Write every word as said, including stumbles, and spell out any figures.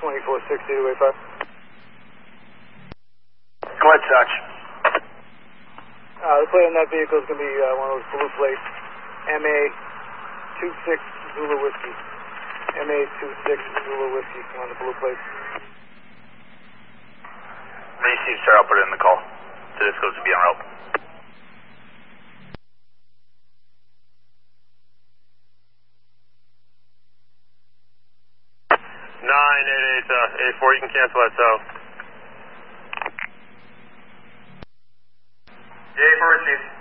twenty-four sixty to eight five. Go ahead, Sarge. Uh, the plate on that vehicle is going to be uh, one of those blue plates, M A two six Zulu Whiskey. M A two six Zulu Whiskey on the blue plate. Receive, sir. I'll put it in the call. So this goes to be en route. nine eight eight, uh, eight four, you can cancel that, so. Yeah, eight four, Chief.